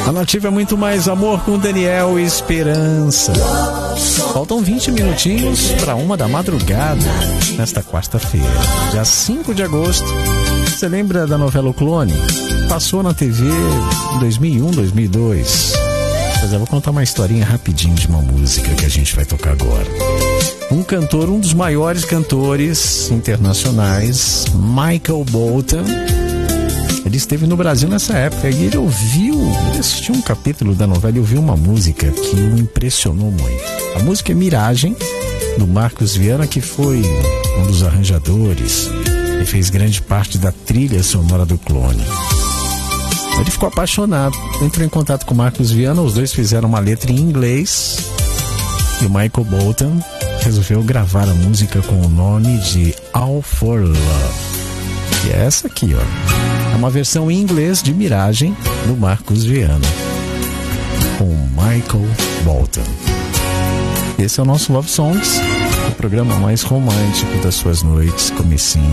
A Nativa é muito mais amor com Daniel Esperança. Faltam 20 minutinhos para 1 da madrugada, nesta quarta-feira, dia 5 de agosto. Você lembra da novela O Clone? Passou na TV em 2001, 2002. Mas eu vou contar uma historinha rapidinho de uma música que a gente vai tocar agora. Um cantor, um dos maiores cantores internacionais, Michael Bolton, ele esteve no Brasil nessa época e ele assistiu um capítulo da novela e ouviu uma música que o impressionou muito. A música é Miragem, do Marcos Viana, que foi um dos arranjadores e fez grande parte da trilha sonora do Clone. Ele ficou apaixonado, entrou em contato com o Marcos Viana, os dois fizeram uma letra em inglês e o Michael Bolton resolveu gravar a música com o nome de All for Love. E é essa aqui, ó. É uma versão em inglês de Miragem, do Marcos Viana, com Michael Bolton. Esse é o nosso Love Songs, o programa mais romântico das suas noites, comecinho